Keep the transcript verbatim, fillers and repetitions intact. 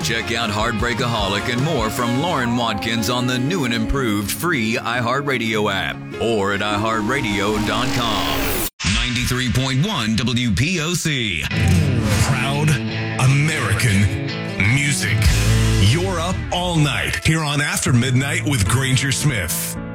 Check out Heartbreakaholic and more from Lauren Watkins on the new and improved free iHeartRadio app or at i heart radio dot com. ninety-three point one W P O C. Proud American music. You're up all night here on After Midnight with Granger Smith.